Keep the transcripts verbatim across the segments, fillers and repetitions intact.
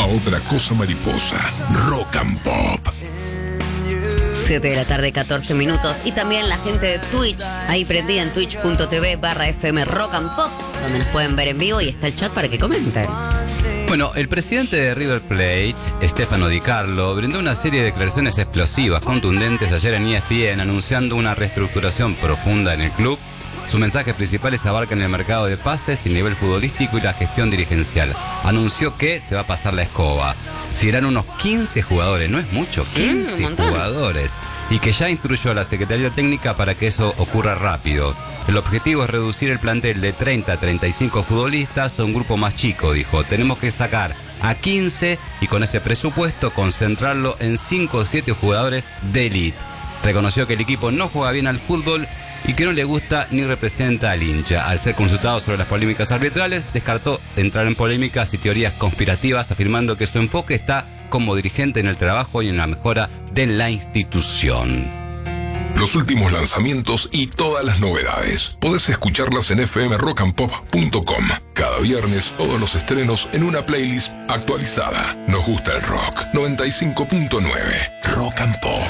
a otra cosa mariposa. Rock and Pop. siete de la tarde, catorce minutos. Y también la gente de Twitch, ahí prendida en twitch.tv barra FM Rock and Pop, donde nos pueden ver en vivo y está el chat para que comenten. Bueno, el presidente de River Plate, Stefano Di Carlo, brindó una serie de declaraciones explosivas, contundentes ayer en E S P N, anunciando una reestructuración profunda en el club. Sus mensajes principales abarcan el mercado de pases, el nivel futbolístico y la gestión dirigencial. Anunció que se va a pasar la escoba. Serán unos quince jugadores, no es mucho, quince mm, jugadores. Y que ya instruyó a la Secretaría Técnica para que eso ocurra rápido. El objetivo es reducir el plantel de treinta a treinta y cinco futbolistas a un grupo más chico, dijo. Tenemos que sacar a quince y con ese presupuesto concentrarlo en cinco o siete jugadores de élite. Reconoció que el equipo no juega bien al fútbol y que no le gusta ni representa al hincha. Al ser consultado sobre las polémicas arbitrales, descartó entrar en polémicas y teorías conspirativas, afirmando que su enfoque está como dirigente en el trabajo y en la mejora de la institución. Los últimos lanzamientos y todas las novedades. Podés escucharlas en f m rock and pop punto com. Cada viernes, todos los estrenos en una playlist actualizada. Nos gusta el rock. noventa y cinco punto nueve. Rock and Pop.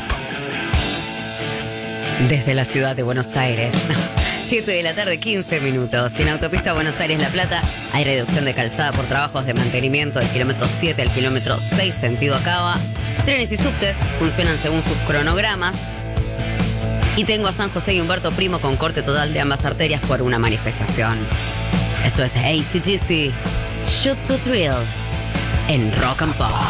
Desde la ciudad de Buenos Aires. siete de la tarde, quince minutos. En autopista Buenos Aires-La Plata hay reducción de calzada por trabajos de mantenimiento del kilómetro siete al kilómetro seis, sentido Acaba. Trenes y subtes funcionan según sus cronogramas. Y tengo a San José y Humberto Primo con corte total de ambas arterias por una manifestación. Esto es A C/D C, Shoot to Thrill, en Rock and Pop.